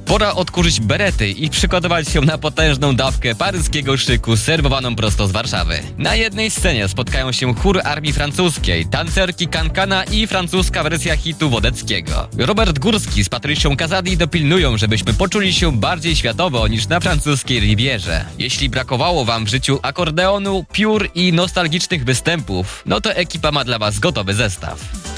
Pora odkurzyć berety i przygotować się na potężną dawkę paryskiego szyku serwowaną prosto z Warszawy. Na jednej scenie spotkają się chór armii francuskiej, tancerki Kankana i francuska wersja hitu Wodeckiego. Robert Górski z Patrycją Kazadi dopilnują, żebyśmy poczuli się bardziej światowo niż na francuskiej Rivierze. Jeśli brakowało wam w życiu akordeonu, piór i nostalgicznych występów, no to ekipa ma dla was gotowy zestaw.